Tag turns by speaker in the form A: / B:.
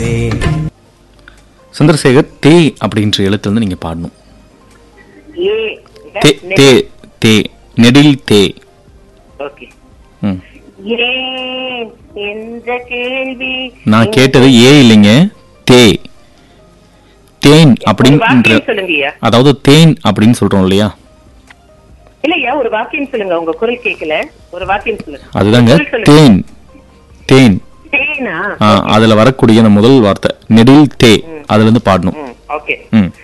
A: சந்திரசேகர், தே அப்படின்ற எழுத்துல இருந்து நீங்க பாடணும்.
B: ஏ
A: தே தே தே நெடில் தே.
B: ஓகே.
A: ம்.
B: ஏன் என்ற கேள்வி
A: நான் கேட்டது ஏ இல்லைங்க, தே. தேன் அப்படின்ற,
B: வாக்கியம் சொல்லுங்கய்யா.
A: அதாவது தேன் அப்படின்னு சொல்றோம் இல்லையா?
B: இல்லையா, ஒரு வாக்கியம் சொல்லுங்க. உங்க குரல் கேட்கல, ஒரு வாக்கியம் சொல்லுங்க.
A: அதுதாங்க தேன். தேன்.
B: தேனா?
A: அதுல வரக்கூடிய அந்த முதல் வார்த்தை நெடில் தே, அதுல இருந்து பாடணும்.
B: ஓகே.
A: ம்.